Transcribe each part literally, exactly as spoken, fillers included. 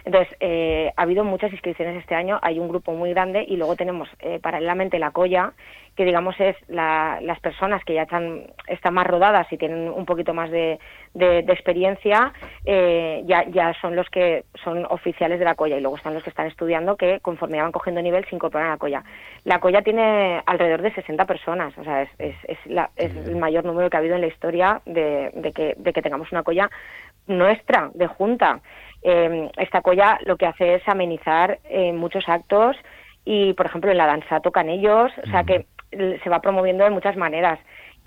Entonces, eh, ha habido muchas inscripciones este año, hay un grupo muy grande y luego tenemos eh, paralelamente la colla, que digamos es la, las personas que ya están, están más rodadas y tienen un poquito más de, de, de experiencia, eh, ya, ya son los que son oficiales de la colla, y luego están los que están estudiando, que conforme van cogiendo nivel se incorporan a la colla. La colla tiene alrededor de sesenta personas, o sea, es, es, es, la, es el mayor número que ha habido en la historia de, de, que, de que tengamos una colla nuestra, de junta. Eh, esta colla lo que hace es amenizar eh, muchos actos, y por ejemplo en la danza tocan ellos, o sea que se va promoviendo de muchas maneras,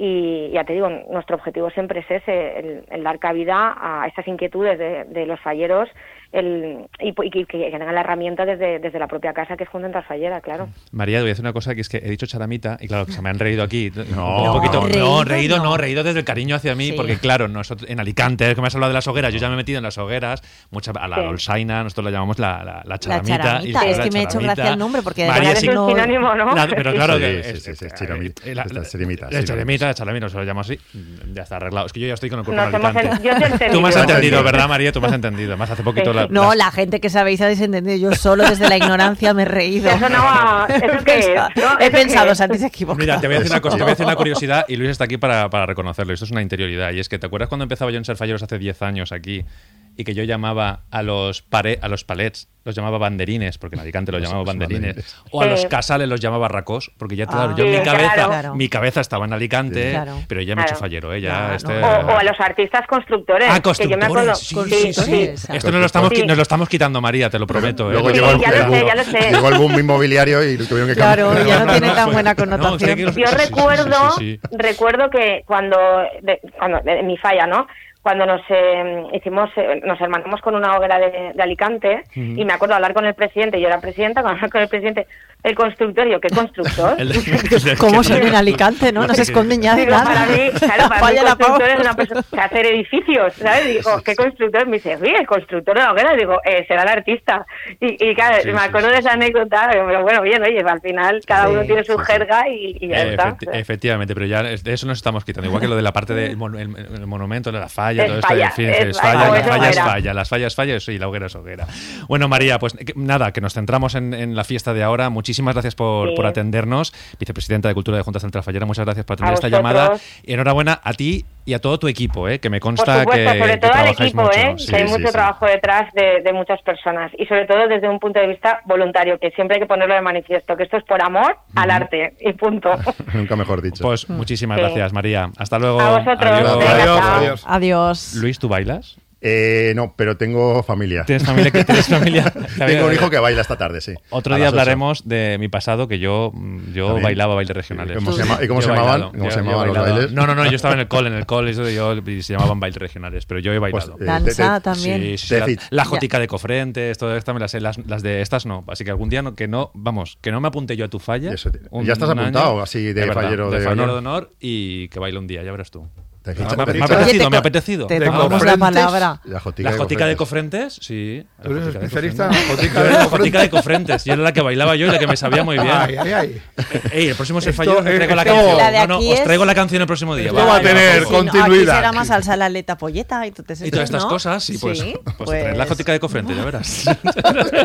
y ya te digo, nuestro objetivo siempre es ese, el, el dar cabida a estas inquietudes de, de los falleros, el, y, y que, que tengan la herramienta desde, desde la propia casa, que es Junta Fallera, claro. María, te voy a decir una cosa, que es que he dicho charamita y claro, que se me han reído aquí. No, un poquito, reído, no, reído no. no, reído desde el cariño hacia mí, sí. Porque claro, nosotros en Alicante, que me has hablado de las hogueras, yo ya me he metido en las hogueras, mucha, a la sí. dolzaina, nosotros la llamamos la, la, la charamita. La charamita, y es la que me ha hecho gracia el nombre, porque María, es sí, un sinónimo, ¿no? La, pero claro, sí, que sí, es, sí, sí, es charamita. La, la, charamita, la charamita, la charamita, se lo llamo así, ya está arreglado. Es que yo ya estoy con el cuerpo Nos en Alicante. En, yo te he entendido. Tú me has entendido, ¿verdad, María? Tú me has entendido. Más hace poquito. Sí. La, no, las... la gente que sabéis habéis entendido. Yo solo desde la ignorancia me he reído. Eso no va. ¿Eso qué es? ¿No? He ¿Eso pensado, qué? Santi se equivocó. Mira, te voy a decir una cosa, te voy a decir una curiosidad, y Luis está aquí para, para reconocerlo. Esto es una interioridad. Y es que, ¿te acuerdas cuando empezaba yo en Ser Falleros hace diez años aquí? Y que yo llamaba a los pare, a los palets, los llamaba banderines, porque en Alicante los llamaba banderines, banderines. O a los casales los llamaba racós, porque ya, claro, ah, yo sí, mi cabeza claro. mi cabeza estaba en Alicante, claro. pero ya me he hecho fallero, ¿eh? Ya claro, este... o, o a los artistas constructores. Ah, constructores, que yo me acuerdo... sí, sí, sí, sí. sí. Esto nos lo, estamos, sí. nos lo estamos quitando, María, te lo prometo. ¿eh? Luego sí, llegó, el, ya el, lo sé, ya lo sé. llegó el boom inmobiliario y tuvieron que cambiar. Claro, ya no, no tiene no, tan fue, buena connotación. No, yo recuerdo, sí, sí, sí. recuerdo que cuando, de, cuando de, mi falla, ¿no? Cuando nos eh, hicimos, eh, nos hermanamos con una hoguera de, de Alicante, uh-huh. y me acuerdo hablar con el presidente, yo era presidenta, cuando hablar con el presidente, el constructor, yo, ¿qué constructor? ¿Cómo se ve en Alicante, no? No se esconden ya de Digo, nada. Para mí, claro, para mí el constructor es una persona que hace edificios, ¿sabes? Digo, ¿qué constructor? Me dice, sí, el constructor de la hoguera, digo, eh, será el artista. Y, y claro, sí, me acuerdo sí, de esa anécdota, pero bueno, bien, oye, al final cada sí, uno tiene su sí, jerga sí. y, y ya eh, está. Efecti- efectivamente, pero ya de eso nos estamos quitando, igual que lo de la parte del mon- el, el monumento, la falla, es todo falla, esto, en fin, es, es falla, falla, las fallas es falla, las fallas falla, y la hoguera es hoguera. Bueno, María, pues nada, que nos centramos en, en la fiesta de ahora. Muchísimas gracias por, sí. por atendernos, vicepresidenta de Cultura de Junta Central Fallera, muchas gracias por atender esta llamada. Y enhorabuena a ti y a todo tu equipo, ¿eh? Que me consta por supuesto, que, sobre que todo al equipo, mucho. ¿eh? Sí, que hay sí, mucho sí. trabajo detrás de, de muchas personas, y sobre todo desde un punto de vista voluntario, que siempre hay que ponerlo de manifiesto, que esto es por amor uh-huh. al arte, y punto. Nunca mejor dicho. Pues muchísimas sí. gracias, María. Hasta luego. A vosotros. Adiós. Adiós. Adiós. Adiós. Luis, ¿tú bailas? Eh, no, pero tengo familia. ¿Tienes familia? ¿Qué tienes familia? Tengo un hijo que baila esta tarde, sí. Otro día hablaremos ocho. De mi pasado, que yo, yo bailaba bailes regionales. ¿Cómo se llama, ¿Y cómo se llamaban, ¿cómo yo, se llamaban los bailes? No, no, no, yo estaba en el cole, en el cole yo, y se llamaban bailes regionales, pero yo he bailado. Pues, eh, Danza te, te, también. Sí, sí, sí, la, la jotica de Cofrentes, todo esto me las sé, las, las de estas no. Así que algún día no, que no, vamos, que no me apunte yo a tu falla. Eso, un, ya estás apuntado, año, así de, de verdad, fallero de, de fallero honor. de honor y que baile un día, ya verás tú. Me, me, me, me ha apetecido, me ha apetecido. Te tomamos la palabra. La jotica, la jotica de, de Cofrentes, sí. ¿Tú eres especialista? Jotica de, jotica de Cofrentes. Y era la que bailaba yo y la que me sabía muy bien. Ay, ay, ay. Ey, el próximo Ser Falleros os traigo la canción. La no, no, os traigo la canción el próximo día. Esto va a tener sí, continuidad. No, aquí será más salsa la aleta polleta y, entonces y todas estas ¿no? cosas, sí, pues, sí, pues, pues... traer la jotica de Cofrentes, ya verás. Santi,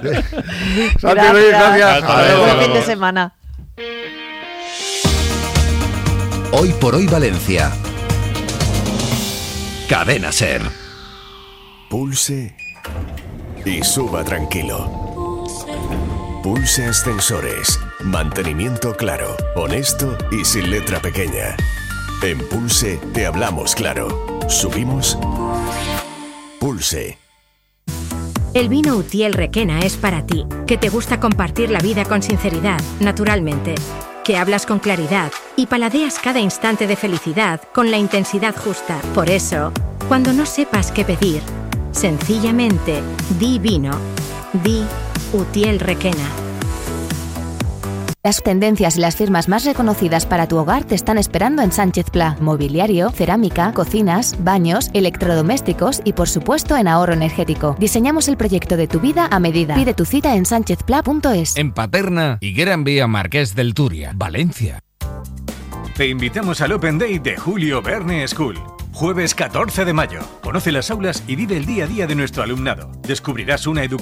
gracias. gracias. Buen fin de semana. Hoy por hoy Valencia. Cadena Ser. Pulse y suba tranquilo. Pulse Ascensores. Mantenimiento claro, honesto y sin letra pequeña. En Pulse te hablamos claro. Subimos. Pulse. El vino Utiel Requena es para ti, que te gusta compartir la vida con sinceridad, naturalmente, que hablas con claridad y paladeas cada instante de felicidad con la intensidad justa. Por eso, cuando no sepas qué pedir, sencillamente di vino, di Utiel Requena. Las tendencias y las firmas más reconocidas para tu hogar te están esperando en Sánchez Pla. Mobiliario, cerámica, cocinas, baños, electrodomésticos y por supuesto en ahorro energético. Diseñamos el proyecto de tu vida a medida. Pide tu cita en sánchez pla punto es. En Paterna y Gran Vía Marqués del Turia, Valencia. Te invitamos al Open Day de Julio Verne School. Jueves catorce de mayo. Conoce las aulas y vive el día a día de nuestro alumnado. Descubrirás una educación